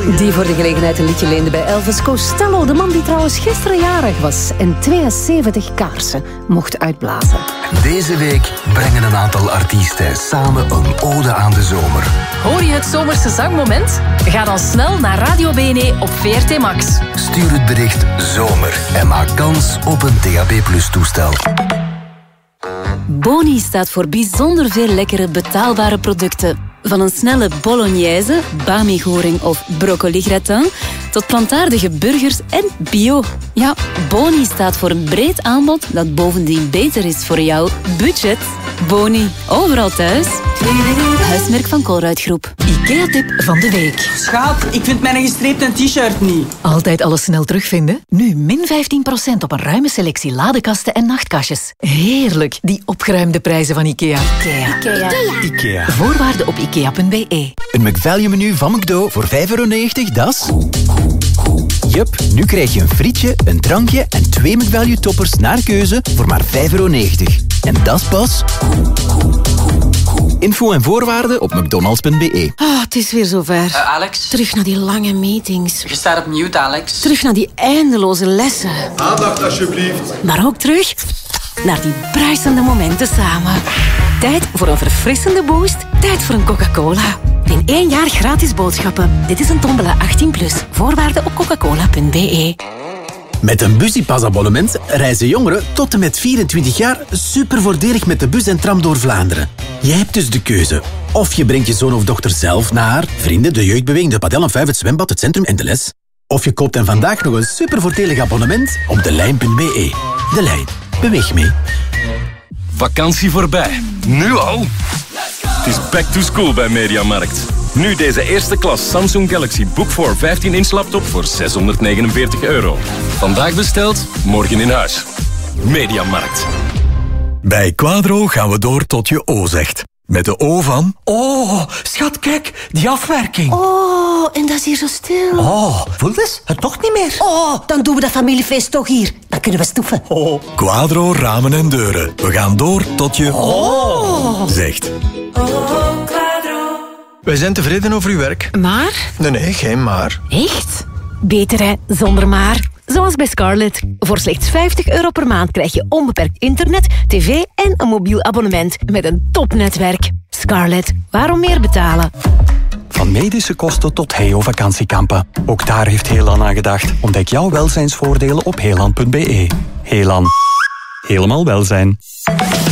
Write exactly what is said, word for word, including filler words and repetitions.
Die voor de gelegenheid een liedje leende bij Elvis Costello. De man die trouwens gisteren jarig was en tweeënzeventig kaarsen mocht uitblazen. Deze week brengen een aantal artiesten samen een ode aan de zomer. Hoor je het zomerse zangmoment? Ga dan snel naar Radio B N E op V R T Max. Stuur het bericht zomer en maak kans op een D A B plus toestel. Boni staat voor bijzonder veel lekkere betaalbare producten. Van een snelle bolognese, bami-goring of broccoli-gratin tot plantaardige burgers en bio. Ja, Boni staat voor een breed aanbod dat bovendien beter is voor jouw budget. Boni, overal thuis. Huismerk van Colruyt-groep. IKEA-tip van de week. Schaap, ik vind mijn gestreepte t-shirt niet. Altijd alles snel terugvinden? Nu min vijftien procent op een ruime selectie ladekasten en nachtkastjes. Heerlijk, die opgeruimde prijzen van IKEA. IKEA. Ikea. IKEA. Voorwaarden op ikea punt b e. Een McValue-menu van McDo voor vijf euro negentig, dat is... Jup, nu krijg je een frietje, een drankje en twee McValue-toppers naar keuze voor maar vijf euro negentig. En dat is pas... Info en voorwaarden op mcdonalds punt b e. Ah, het is weer zover. Uh, Alex? Terug naar die lange meetings. Je staat op mute, Alex. Terug naar die eindeloze lessen. Aandacht, alsjeblieft. Maar ook terug naar die bruisende momenten samen. Tijd voor een verfrissende boost. Tijd voor een Coca-Cola. In één jaar gratis boodschappen. Dit is een tombola achttien plus. Voorwaarden op coca cola punt b e. Met een Busypass-abonnement reizen jongeren tot en met vierentwintig jaar super voordelig met de bus en tram door Vlaanderen. Jij hebt dus de keuze. Of je brengt je zoon of dochter zelf naar vrienden, de jeugdbeweging, de padel en vijf, het zwembad, het centrum en de les. Of je koopt hen vandaag nog een super voordelig abonnement op de lijn punt b e. De Lijn. Beweeg mee. Vakantie voorbij. Nu al? Het is back to school bij Mediamarkt. Nu deze eerste klas Samsung Galaxy Book voor vijftien inch laptop voor zeshonderdnegenenveertig euro. Vandaag besteld, morgen in huis. Mediamarkt. Bij Quadro gaan we door tot je O zegt. Met de O van... Oh, schat, kijk, die afwerking. Oh, en dat is hier zo stil. Oh, voel eens, het toch niet meer. Oh, dan doen we dat familiefeest toch hier. Dan kunnen we stoeven. Oh. Quadro ramen en deuren. We gaan door tot je... Oh. Zegt. Oh, Quadro. Wij zijn tevreden over uw werk. Maar? Nee, nee, geen maar. Echt? Beter hè, zonder maar. Zoals bij Scarlett. Voor slechts vijftig euro per maand krijg je onbeperkt internet, tv en een mobiel abonnement met een topnetwerk. Scarlett, waarom meer betalen? Van medische kosten tot Heo vakantiekampen. Ook daar heeft Heelan aan gedacht. Ontdek jouw welzijnsvoordelen op heelan punt b e. Heelan. Helemaal welzijn.